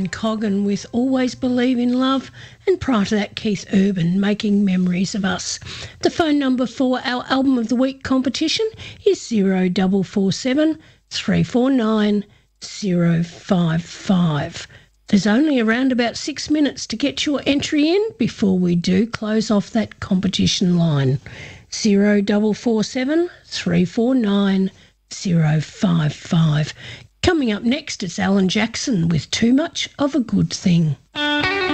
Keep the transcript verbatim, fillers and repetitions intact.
Alan Coggan with Always Believe in Love, and prior to that Keith Urban, Making Memories of Us. The phone number for our Album of the Week competition is zero four four seven, three four nine, zero five five. There's only around about six minutes to get your entry in before we do close off that competition line. zero four four seven, three four nine, zero five five. Coming up next is Alan Jackson with Too Much of a Good Thing.